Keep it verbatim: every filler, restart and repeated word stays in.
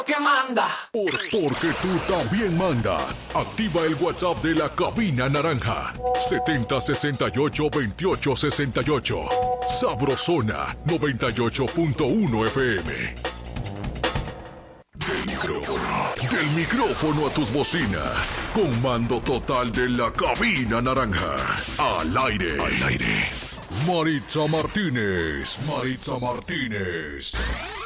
Que manda. Por, porque tú también mandas. Activa el WhatsApp de la Cabina Naranja. setenta sesenta y ocho veintiocho sesenta y ocho. Sabrosona noventa y ocho punto uno F M. Del micrófono. Del micrófono a tus bocinas. Con mando total de la Cabina Naranja. Al aire. Al aire. Maritza Martínez. Maritza Martínez.